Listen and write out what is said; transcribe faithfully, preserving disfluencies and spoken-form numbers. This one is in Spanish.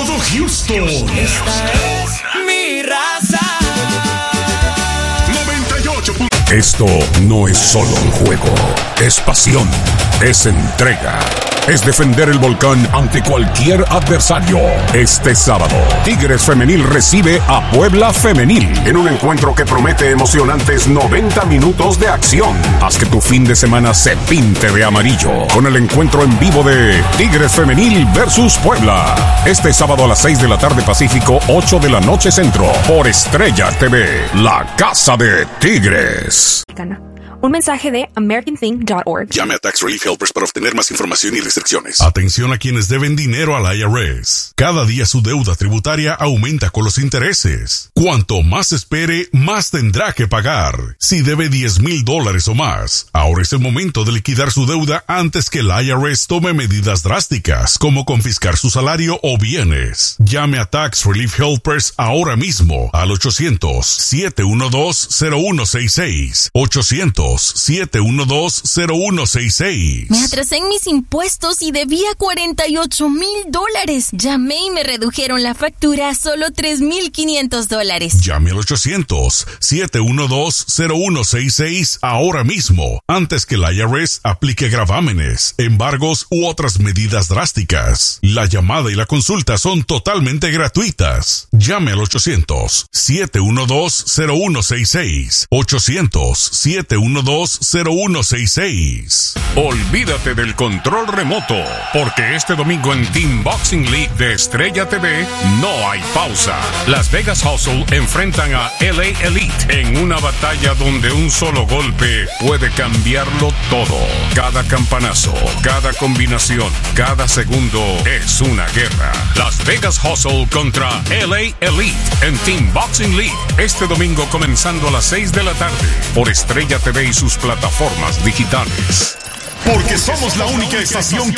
todo Houston. Esta es mi raza. noventa y ocho. Esto no es solo un juego, es pasión, es entrega, es defender el volcán ante cualquier adversario. Este sábado, Tigres Femenil recibe a Puebla Femenil en un encuentro que promete emocionantes noventa minutos de acción. Haz que tu fin de semana se pinte de amarillo con el encuentro en vivo de Tigres Femenil versus Puebla. Este sábado a las seis de la tarde Pacífico, ocho de la noche Centro, por Estrella T V, la casa de Tigres. Un mensaje de American Thing punto org. Llame a Tax Relief Helpers para obtener más información y restricciones. Atención a quienes deben dinero al I R S. Cada día su deuda tributaria aumenta con los intereses. Cuanto más espere, más tendrá que pagar. Si debe diez mil dólares o más, ahora es el momento de liquidar su deuda antes que el I R S tome medidas drásticas, como confiscar su salario o bienes. Llame a Tax Relief Helpers ahora mismo al ochocientos, siete uno dos, cero uno seis seis. ochocientos, siete uno dos, cero uno seis seis. Me atrasé en mis impuestos y debía cuarenta y ocho mil dólares. Llamé y me redujeron la factura a solo tres mil quinientos dólares. Llame al ochocientos, siete uno dos, cero uno seis seis ahora mismo, antes que la I R S aplique gravámenes, embargos u otras medidas drásticas. La llamada y la consulta son totalmente gratuitas. Llame al ochocientos, siete uno dos, cero uno seis seis. ochocientos, siete uno dos, cero uno seis seis. Olvídate del control remoto, porque este domingo en Team Boxing League de Estrella T V no hay pausa. Las Vegas Hustle enfrentan a L A Elite en una batalla donde un solo golpe puede cambiarlo todo. Cada campanazo, cada combinación, cada segundo es una guerra. Las Vegas Hustle contra L A Elite en Team Boxing League este domingo comenzando a las seis de la tarde por Estrella T V y sus plataformas digitales. Porque somos la única estación que